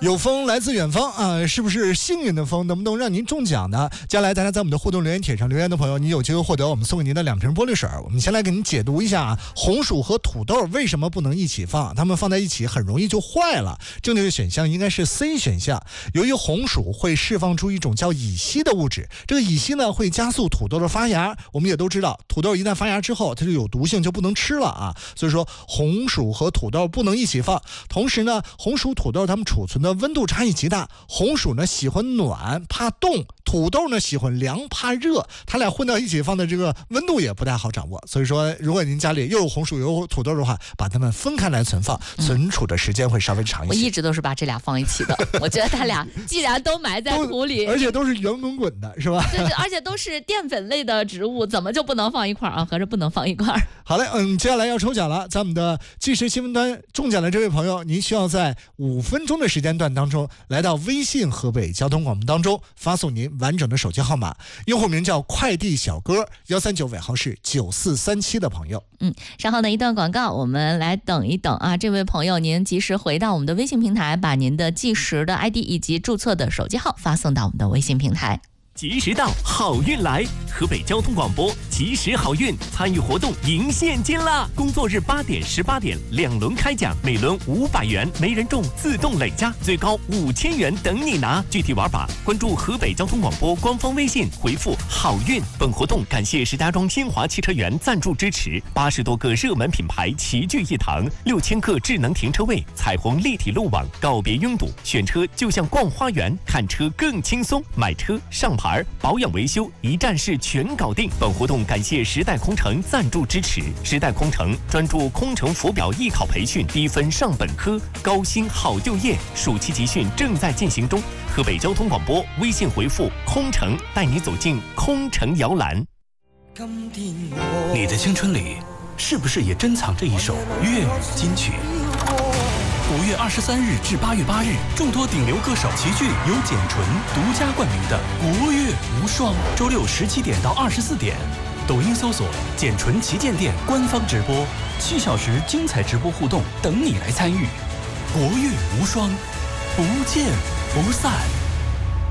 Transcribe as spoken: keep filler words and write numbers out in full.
有风来自远方啊，是不是幸运的风？能不能让您中奖呢？接下来大家在我们的互动留言帖上留言的朋友，你有机会获得我们送给您的两瓶玻璃水。我们先来给您解读一下啊，红薯和土豆为什么不能一起放？它们放在一起很容易就坏了。正确的选项应该是 C 选项。由于红薯会释放出一种叫乙烯的物质，这个乙烯呢会加速土豆的发芽。我们也都知道，土豆一旦发芽之后，它就有毒性，就不能吃了啊。所以说，红薯和土豆不能一起放。同时呢，红薯、土豆它们储存的温度差异极大，红薯呢喜欢暖，怕冻，土豆呢喜欢凉，怕热，它俩混到一起放的这个温度也不太好掌握。所以说，如果您家里又有红薯又有土豆的话，把它们分开来存放，存储的时间会稍微长一些。 我一直都是把这俩放一起的，我觉得它俩既然都埋在土里， 而且都是圆滚滚的，是吧？ 对对，而且都是淀粉类的植物，怎么就不能放一块啊？合着不能放一块。 好嘞，嗯，接下来要抽奖了，在我们的即时新闻端中奖的这位朋友，您需要在五分钟的时间段当中来到微信河北交通广播当中发送您完整的手机号码，用户名叫快递小哥一三九，尾号是九四三七的朋友。 嗯，稍后的一段广告，我们来等一等啊，这位朋友您及时回到我们的微信平台，把您的即时的 I D 以及注册的手机号发送到我们的微信平台。 及时到，好运来！河北交通广播及时好运参与活动赢现金啦！工作日八点、十八点两轮开奖，每轮五百元，没人中自动累加，最高五千元等你拿。具体玩法，关注河北交通广播官方微信，回复“好运”。本活动感谢石家庄新华汽车园赞助支持，八十多个热门品牌齐聚一堂，六千个智能停车位，彩虹立体路网，告别拥堵，选车就像逛花园，看车更轻松，买车上牌保养维修一站式全搞定。本活动感谢时代空乘赞助支持。时代空乘专注空乘浮表艺考培训，低分上本科，高薪好就业。暑期集训正在进行中。河北交通广播微信回复空乘，带你走进空乘摇篮。 你的青春里是不是也珍藏着一首粤语金曲？五月二十三日至八月八日，众多顶流歌手齐聚，由简纯独家冠名的国乐无双，周六十七点到二十四点，抖音搜索“简纯旗舰店”官方直播，七小时精彩直播互动等你来参与。国乐无双，不见不散。